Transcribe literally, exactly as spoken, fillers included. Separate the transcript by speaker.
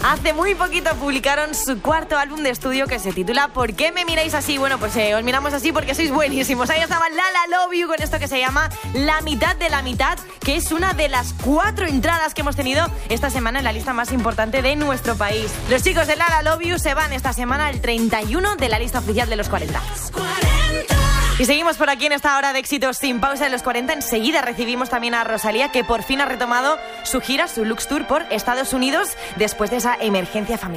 Speaker 1: Hace muy poquito publicaron su cuarto álbum de estudio que se titula ¿Por qué me miráis así? Bueno, pues eh, os miramos así porque sois buenísimos. Ahí estaba Lala Love You con esto que se llama La mitad de la mitad, que es una de las cuatro entradas que hemos tenido esta semana en la lista más importante de nuestro país. Los chicos de Lala Love You se van esta semana al treinta y uno de la lista oficial de los cuarenta. Y seguimos por aquí en esta hora de éxitos sin pausa de los cuarenta. Enseguida recibimos también a Rosalía, que por fin ha retomado su gira, su Lux Tour por Estados Unidos después de esa emergencia familiar.